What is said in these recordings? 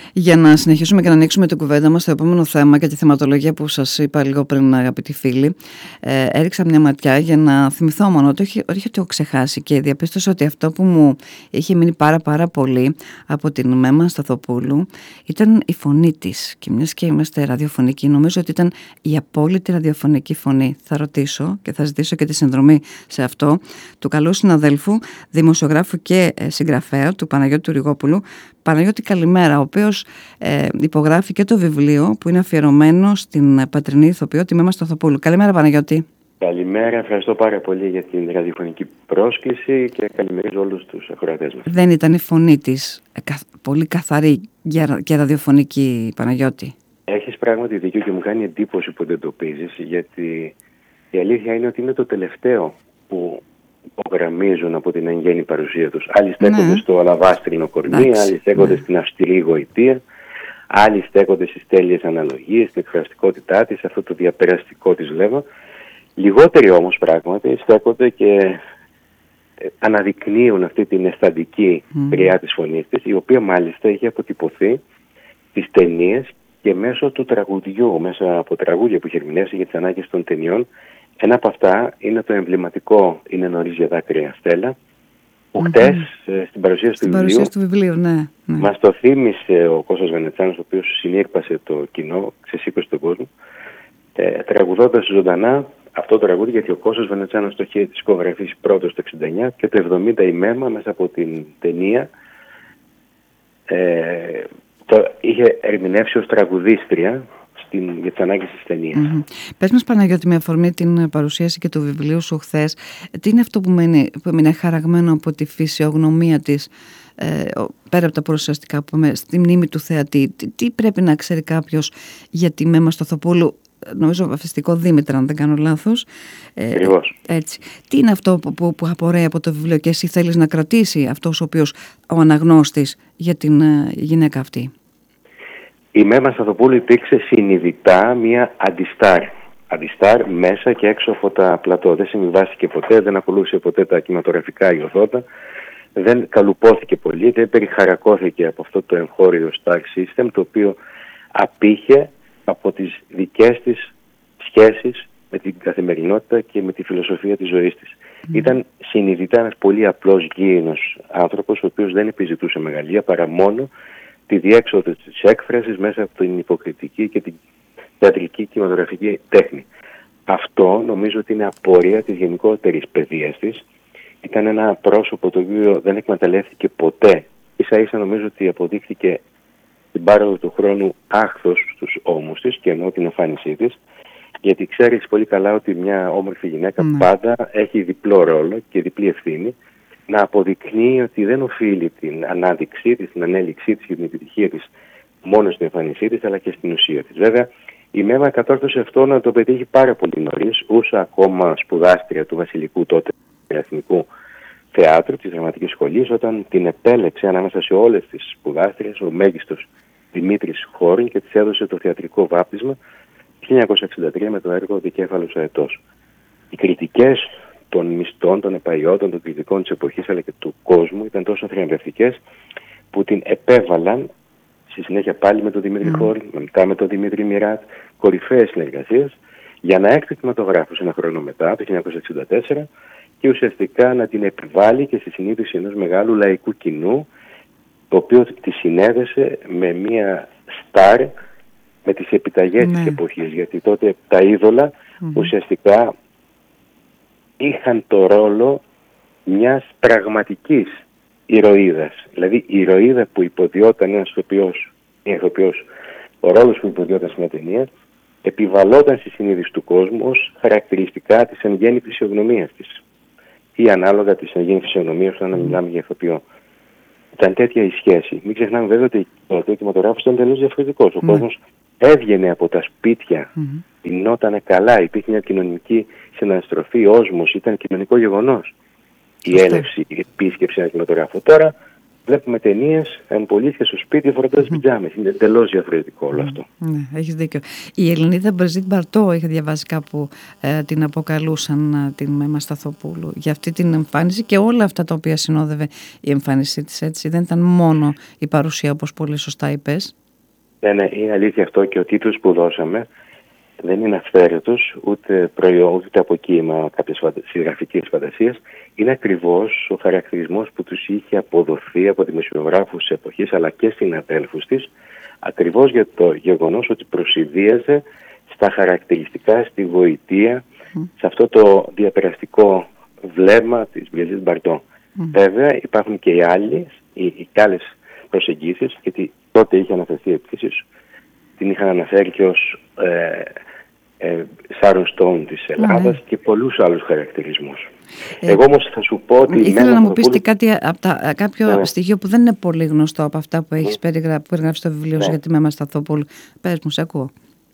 Για να συνεχίσουμε και να ανοίξουμε την κουβέντα μας στο επόμενο θέμα και τη θεματολογία που σας είπα λίγο πριν, αγαπητοί φίλοι, έριξα μια ματιά για να θυμηθώ μόνο ότι όχι ότι έχω ξεχάσει, και διαπίστωσα ότι αυτό που μου είχε μείνει πάρα πολύ από την Μέμμα Σταθοπούλου ήταν η φωνή της. Και μιας και είμαστε ραδιοφωνικοί, νομίζω ότι ήταν η απόλυτη ραδιοφωνική φωνή. Θα ρωτήσω και θα ζητήσω και τη συνδρομή σε αυτό του καλού συναδέλφου, δημοσιογράφου και συγγραφέα, του Παναγιώτη του Ριγόπουλου. Παναγιώτη, καλημέρα, ο οποίος υπογράφει και το βιβλίο που είναι αφιερωμένο στην πατρινή ηθοποιό, τη Μέμμα Σταθοπούλου. Καλημέρα, Παναγιώτη. Καλημέρα, ευχαριστώ πάρα πολύ για την ραδιοφωνική πρόσκληση και καλημερίζω όλους τους ακροατές μας. Δεν ήταν η φωνή της πολύ καθαρή και ραδιοφωνική, Παναγιώτη? Έχεις πράγματι δίκιο και μου κάνει εντύπωση που δεν το πείζεις, γιατί η αλήθεια είναι ότι είναι το τελευταίο που υπογραμμίζουν από την εν γέννη παρουσία τους. Άλλοι στέκονται στο αλαβάστρινο κορμί, άλλοι στέκονται στην αυστηρή γοητεία, άλλοι στέκονται στις τέλειες αναλογίες, στην εκφραστικότητά της, αυτό το διαπεραστικό της βλέμμα. Λιγότεροι όμως πράγματι στέκονται και αναδεικνύουν αυτή την αισθαντική χρειά της φωνής της, η οποία μάλιστα είχε αποτυπωθεί στις ταινίες και μέσω του τραγουδιού, μέσα από τραγούδια που είχε ερμηνεύσει για τις ανάγκες των ταινιών. Ένα από αυτά είναι το εμβληματικό «Είναι νωρίς για δάκρυα, Στέλλα», που χτες στην παρουσίαση του βιβλίου μας το θύμισε ο Κώστας Βενετσάνος, ο οποίος συνήρπασε το κοινό, ξεσήκωσε τον κόσμο, τραγουδώντας ζωντανά αυτό το τραγούδι, γιατί ο Κώστας Βενετσάνος το είχε δισκογραφήσει πρώτος το 1969 και το 1970 η Μέμμα μέσα από την ταινία το είχε ερμηνεύσει ως τραγουδίστρια για τις ανάγκες της ταινίας. Πες μας, Παναγιώτη, με αφορμή την παρουσίαση και του βιβλίου σου χθες, τι είναι αυτό που έμεινε χαραγμένο από τη φυσιογνωμία της, πέρα από τα παρουσιαστικά που είμαι, στη μνήμη του θεατή? Τι πρέπει να ξέρει κάποιος για τη Μέμμα Σταθοπούλου, νομίζω βαφτιστικό Δήμητρα, αν δεν κάνω λάθος? Έτσι. Τι είναι αυτό που απορρέει από το βιβλίο και εσύ θέλεις να κρατήσει αυτός ο οποίος ο αναγνώστης για την γυναίκα αυτή? Η Μέμμα Σταθοπούλου υπήρξε συνειδητά μια αντιστάρ μέσα και έξω από τα πλατό. Δεν συμβιβάστηκε ποτέ, δεν ακολούθησε ποτέ τα κινηματογραφικά ιωδώτα, δεν καλουπώθηκε πολύ, δεν περιχαρακώθηκε από αυτό το εγχώριο star system, το οποίο απήχε από τις δικές της σχέσεις με την καθημερινότητα και με τη φιλοσοφία της ζωής της. Ήταν συνειδητά ένας πολύ απλός γήινος άνθρωπος, ο οποίος δεν επιζητούσε μεγαλεία παρά μόνο τη διέξοδο της έκφρασης μέσα από την υποκριτική και την θεατρική κινηματογραφική τέχνη. Αυτό νομίζω ότι είναι απορία της γενικότερης παιδείας της. Ήταν ένα πρόσωπο το οποίο δεν εκμεταλλεύτηκε ποτέ. Ίσα ίσα νομίζω ότι αποδείχθηκε την πάροδο του χρόνου άχθος στους ώμους της, και εννοώ την εμφάνισή της, γιατί ξέρεις πολύ καλά ότι μια όμορφη γυναίκα πάντα έχει διπλό ρόλο και διπλή ευθύνη, να αποδεικνύει ότι δεν οφείλει την ανάδειξή της, την ανέλυξή της και την επιτυχία της μόνο στην εμφάνισή της, αλλά και στην ουσία της. Βέβαια, η Μέμμα κατόρθωσε αυτό να το πετύχει πάρα πολύ νωρίς, ούσα ακόμα σπουδάστρια του Βασιλικού τότε Εθνικού Θεάτρου της Δραματικής Σχολής, όταν την επέλεξε ανάμεσα σε όλες τις σπουδάστριες ο μέγιστος Δημήτρης Χόριν και της έδωσε το θεατρικό βάπτισμα 1963 με το έργο «Δικέφαλος Αετός». Οι κριτικές των μισθών, των επαϊόντων, των κριτικών της εποχής αλλά και του κόσμου ήταν τόσο θριαμβευτικές που την επέβαλαν στη συνέχεια πάλι με τον Δημήτρη Χόριν, μετά με τον Δημήτρη Μιράτ, κορυφαίες συνεργασίες, για να έρθει κινηματογράφος ένα χρόνο μετά, το 1964, και ουσιαστικά να την επιβάλλει και στη συνείδηση ενός μεγάλου λαϊκού κοινού, το οποίο τη συνέδεσε με μια στάρ, με τις επιταγές της εποχής, γιατί τότε τα είδωλα ουσιαστικά είχαν το ρόλο μιας πραγματικής ηρωίδας. Δηλαδή η ηρωίδα που υποδιόταν ένας ηθοποιός, ο ρόλος που υποδιόταν σε μια ταινία, επιβαλόταν στη συνείδηση του κόσμου ως χαρακτηριστικά της εν γέννη φυσιογνωμίας της ή ανάλογα της εν γέννη φυσιογνωμίας όταν μιλάμε για ηθοποιό. Ήταν τέτοια η σχέση. Μην ξεχνάμε βέβαια ότι ο κινηματογράφος ήταν τελείως διαφορετικός. Ο κόσμος έβγαινε από τα σπίτια, γινόταν καλά, υπήρχε μια κοινωνική συναναστροφή, όσμος, ήταν κοινωνικό γεγονός η έλευση, η επίσκεψη ένα κινηματογράφο. Τώρα βλέπουμε ταινίες, εμπολίθια στο σπίτι φορώντας πιτζάμες. Είναι τελώς διαφορετικό όλο αυτό. Ναι, έχεις δίκιο. Η Ελληνίδα Μπριζίτ Μπαρτό, είχα διαβάσει κάπου, την αποκαλούσαν την Μέμμα Σταθοπούλου για αυτή την εμφάνιση και όλα αυτά τα οποία συνόδευε η εμφάνισή της, έτσι. Δεν ήταν μόνο η παρουσία, όπως πολύ σωστά είπες. Ναι, είναι αλήθεια αυτό, και ο τίτλος που δώσαμε δεν είναι αυθαίρετος, ούτε προϊόν, ούτε αποκύημα κάποιες συγγραφικής φαντασίας. Είναι ακριβώς ο χαρακτηρισμός που τους είχε αποδοθεί από δημοσιογράφους της εποχής, αλλά και συναδέλφους της, ακριβώς για το γεγονός ότι προσηδίαζε στα χαρακτηριστικά, στη γοητεία, σε αυτό το διαπεραστικό βλέμμα της Μπριζίτ Μπαρτό. Βέβαια υπάρχουν και οι άλλες προσεγγίσεις, γιατί τότε είχε αναφερθεί επίσης, την είχαν αναφέρει και ως Σάρον Στόουν της Ελλάδας και πολλούς άλλους χαρακτηρισμούς. Εγώ όμως θα σου πω ότι... Ήθελα να μου πεις κάτι κάποιο στοιχείο που δεν είναι πολύ γνωστό από αυτά που έχεις περιγράψει στο βιβλίο σου για τη Μέμα Σταθοπούλου. Πες μου, σε ακούω.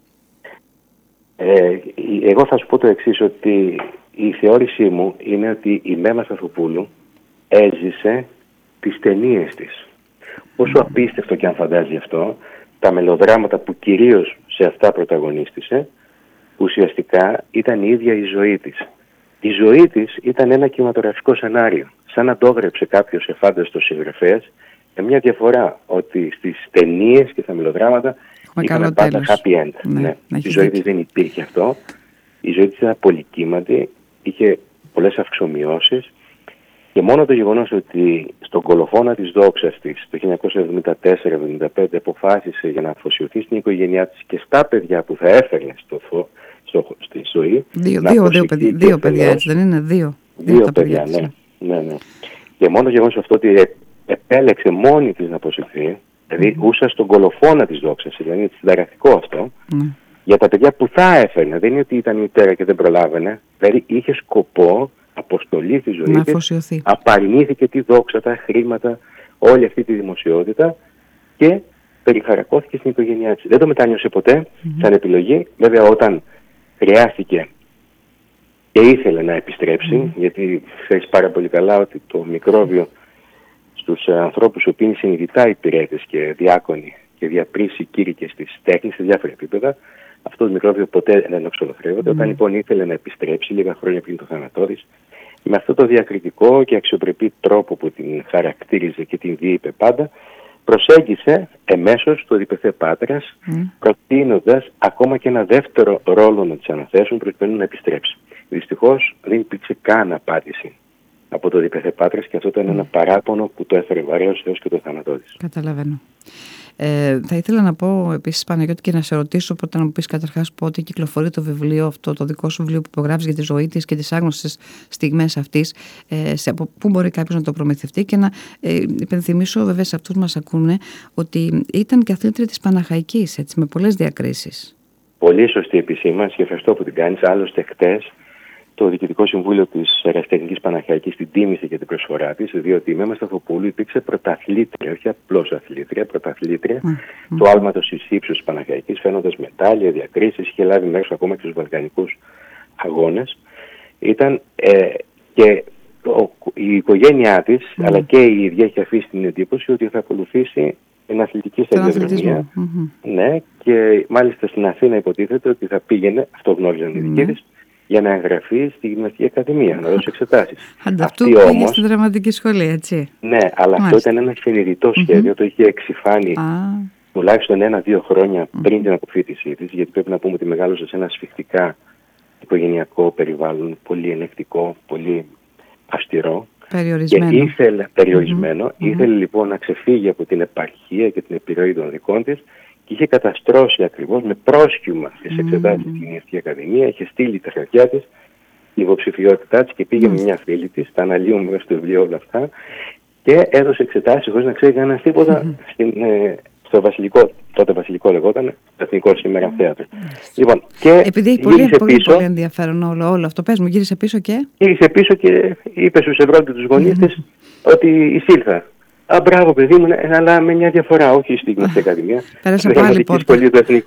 Εγώ θα σου πω το εξής, ότι η θεώρησή μου είναι ότι η Μέμα Σταθοπούλου έζησε τις ταινίες της. Όσο απίστευτο και αν φαντάζει αυτό, τα μελοδράματα που κυρίως σε αυτά πρωταγωνίστησε, ουσιαστικά ήταν η ίδια η ζωή της. Η ζωή της ήταν ένα κινηματογραφικό σενάριο. Σαν να το έγραψε κάποιος εφάνταστος συγγραφέας, με μια διαφορά, ότι στις ταινίες και στα μελοδράματα είχαν πάντα happy end. Ναι. Η ζωή της δεν υπήρχε αυτό. Η ζωή της ήταν πολυκύματη, είχε πολλές αυξομοιώσεις, και μόνο το γεγονός ότι στον κολοφόνα της δόξας της το 1974-1975 αποφάσισε για να αφοσιωθεί στην οικογένειά της και στα παιδιά που θα έφερνε στη ζωή. Δύο παιδιά, έτσι δεν είναι? Δύο παιδιά, ναι. Και μόνο το γεγονός αυτό ότι επέλεξε μόνη της να αποσυρθεί, δηλαδή ούσα στον κολοφόνα της δόξας, δηλαδή είναι συνταρακτικό αυτό, για τα παιδιά που θα έφερνε. Δεν είναι ότι ήταν μητέρα και δεν προλάβαινε, δηλαδή είχε σκοπό αποστολή στη ζωή της, απαρνήθηκε τη δόξα, τα χρήματα, όλη αυτή τη δημοσιότητα και περιχαρακώθηκε στην οικογένειά της. Δεν το μετάνιωσε ποτέ σαν επιλογή. Βέβαια όταν χρειάστηκε και ήθελε να επιστρέψει, γιατί ξέρεις πάρα πολύ καλά ότι το μικρόβιο στους ανθρώπους που είναι συνειδητά υπηρέτες και διάκονοι και διαπρίσιοι κήρυκες της τέχνης σε διάφορα επίπεδα, αυτό το μικρόβιο ποτέ δεν εξολοθρεύεται. Όταν λοιπόν ήθελε να επιστρέψει λίγα χρόνια πριν το θάνατό της, με αυτό το διακριτικό και αξιοπρεπή τρόπο που την χαρακτήριζε και την διείπε πάντα, προσέγγισε εμέσως το διπεθέ Πάτρας, προτείνοντας ακόμα και ένα δεύτερο ρόλο να της αναθέσουν προκειμένου να επιστρέψει. Δυστυχώς δεν υπήρξε καν απάντηση από το διπεθέ Πάτρας, και αυτό ήταν ένα παράπονο που το έφερε βαρέως έως και το θάνατό της. Καταλαβαίνω. Θα ήθελα να πω επίσης, Παναγιώτη, και να σε ρωτήσω πρώτα να μου πεις καταρχάς πότε κυκλοφορεί το βιβλίο αυτό, το δικό σου βιβλίο που υπογράφεις για τη ζωή της και τις άγνωστες στιγμές αυτής, από πού μπορεί κάποιος να το προμηθευτεί, και να υπενθυμίσω βέβαια σε αυτούς που μας ακούνε ότι ήταν και αθλήτρια της Παναχαϊκής, έτσι, με πολλές διακρίσεις. Πολύ σωστή επισήμανση και ευχαριστώ που την κάνεις. Άλλωστε χτες το Διοικητικό Συμβούλιο της Ερασιτεχνικής Παναχαϊκής την τίμησε για την προσφορά της, διότι η Μέμα Σταθοπούλου υπήρξε πρωταθλήτρια, όχι απλώς αθλήτρια, πρωταθλήτρια του άλματος εις ύψους της Παναχαϊκής, φαίνοντας μετάλλια, διακρίσεις, είχε λάβει μέρος ακόμα και στους βαλκανικούς αγώνες. Ήταν και η οικογένειά της, αλλά και η ίδια έχει αφήσει την εντύπωση ότι θα ακολουθήσει την αθλητική σταδιοδρομία. Ναι, και μάλιστα στην Αθήνα υποτίθεται ότι θα πήγαινε, αυτό γνώριζαν οι δικοί της, για να εγγραφεί στη Γυμναστική Ακαδημία, να δώσει εξετάσεις. Ανταυτού πήγε στη δραματική σχολή, έτσι. Ναι, αλλά αυτό ήταν ένα συνειδητό σχέδιο, το είχε εξυφάνει τουλάχιστον 1-2 χρόνια πριν την αποφοίτησή της, γιατί πρέπει να πούμε ότι μεγάλωσε σε ένα σφιχτικά οικογενειακό περιβάλλον, πολύ ελεκτικό, πολύ αυστηρό. Περιορισμένο. Ήθελε λοιπόν να ξεφύγει από την επαρχία και την επιρροή των δικών της, και είχε καταστρώσει ακριβώς με πρόσχημα τις εξετάσεις στην Γυμναστική Ακαδημία, είχε στείλει τα χαρτιά της, η υποψηφιότητά της, και πήγε με μια φίλη της, τα αναλύουμε μέσα στο βιβλίο όλα αυτά, και έδωσε εξετάσεις χωρίς να ξέρει κανένας τίποτα στο Βασιλικό, τότε Βασιλικό λεγόταν, Εθνικό σήμερα θέατρο. Λοιπόν, και επειδή έχει πολύ ενδιαφέρον όλο αυτό, πες μου, γύρισε πίσω και... Γύρισε πίσω και είπε στους ευρώντιτους γονείς της ότι εισήλθα. Μπράβο, παιδί μου, αλλά με μια διαφορά, όχι στη Γυμναστική Ακαδημία. Πέρασε από άλλη πόρτα. Σχολή του Εθνικού.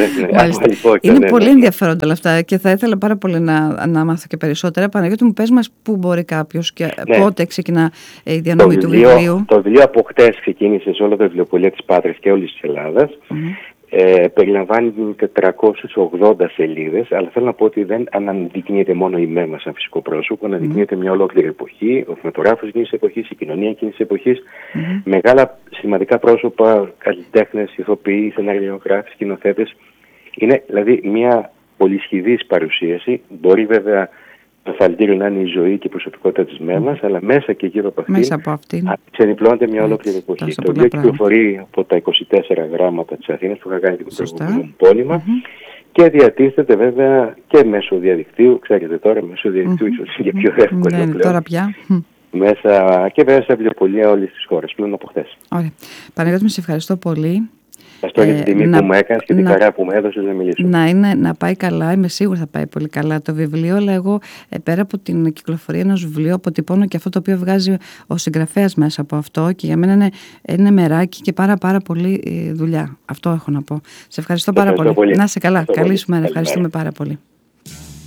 Είναι πολύ ενδιαφέροντα όλα αυτά και θα ήθελα πάρα πολύ να μάθω και περισσότερα. Παναγιώτη μου, πες μας πού μπορεί κάποιος και πότε ξεκινά η διανομή του βιβλίου. Το βιβλίο από χτες ξεκίνησε σε όλα τα βιβλιοπωλεία της Πάτρας και όλης της Ελλάδας. περιλαμβάνει 480 σελίδες, αλλά θέλω να πω ότι δεν αναδεικνύεται μόνο η ΜΕΜΑ σαν φυσικό πρόσωπο, αναδεικνύεται μια ολόκληρη εποχή, ο θυματογράφος εκείνης της εποχής, η κοινωνία εκείνης της εποχής, μεγάλα σημαντικά πρόσωπα, καλλιτέχνες, ηθοποιοί, σεναριογράφοι, σκηνοθέτες. Είναι δηλαδή μια πολυσχηδής παρουσίαση. Μπορεί βέβαια το εφαλτήριο να είναι η ζωή και η προσωπικότητα της ΜΕΜΑς, αλλά μέσα και γύρω από αυτήν ξεδιπλώνεται μια ολόκληρη εποχή. Το οποίο κυκλοφορεί από τα 24 γράμματα της Αθήνας που είχα κάνει την προηγούμενη μου πόλημα και διατίθεται βέβαια και μέσω διαδικτύου. Ξέρετε τώρα, μέσω διαδικτύου ίσως είναι πιο εύκολο πλέον. Τώρα πια. Μέσα και βέβαια στα βιβλιοπωλεία όλες τις χώρες πλέον από χθες. Ωραία. Παναγιώτη, σε ευχαριστώ πολύ. Ευχαριστώ για την τιμή που μου έκανες και την χαρά που μου έδωσες να μιλήσω. Να πάει καλά, είμαι σίγουρη θα πάει πολύ καλά το βιβλίο, αλλά εγώ πέρα από την κυκλοφορία ενός βιβλίου αποτυπώνω και αυτό το οποίο βγάζει ο συγγραφέας μέσα από αυτό και για μένα είναι μεράκι και πάρα πολύ δουλειά. Αυτό έχω να πω. Σε ευχαριστώ πάρα πολύ. Να είσαι καλά. Καλή σου μέρα. Ευχαριστούμε πάρα πολύ.